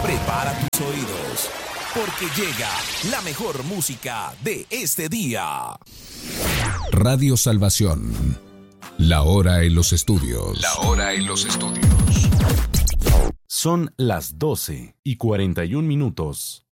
Prepara tus oídos, porque llega la mejor música de este día. Radio Salvación. La hora en los estudios. La hora en los estudios. Son las 12:41 minutos.